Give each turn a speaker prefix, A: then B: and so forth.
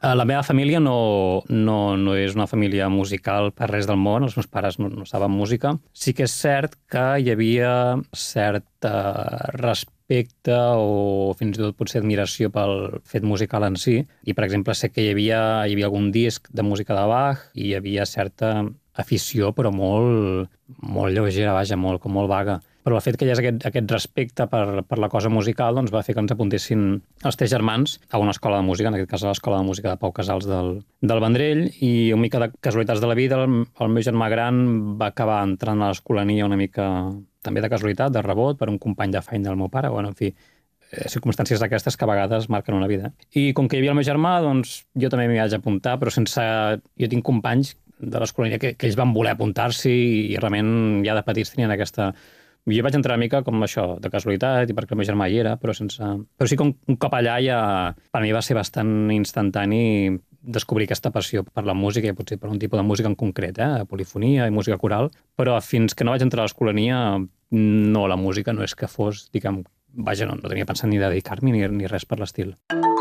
A: La meva família no és una família musical per res del món, els meus pares no saben música. Sí que és cert que hi havia cert respecte o fins i tot potser admiració pel fet musical en si. I, per exemple, sé que hi havia algun disc de música de Bach i hi havia certa afició, però molt lleugera, vaja, molt vaga. Però el fet que hi hagués aquest respecte per la cosa musical doncs va fer que ens apuntessin els 3 germans a una escola de música, en aquest cas a l'Escola de Música de Pau Casals del Vendrell, i una mica de casualitats de la vida, el meu germà gran va acabar entrant a l'escolania una mica també de casualitat, de rebot, per un company de feina del meu pare, bueno, en fi, circumstàncies d'aquestes que a vegades marquen una vida. I com que hi havia el meu germà, doncs jo també m'hi vaig apuntar, però sense... Jo tinc companys de l'escolania que ells van voler apuntar-s'hi i realment ja de petits tenien aquesta... Jo vaig entrar una mica com això, de casualitat, i perquè el meu germà hi era, però sense... Però sí que un cop allà ja per mi va ser bastant instantani descobrir aquesta passió per la música i potser per un tipus de música en concret, polifonia i música coral, però fins que no vaig entrar a l'escolania, no, la música no és que fos, diguem, vaja, no tenia pensat ni dedicar-m'hi ni res per l'estil.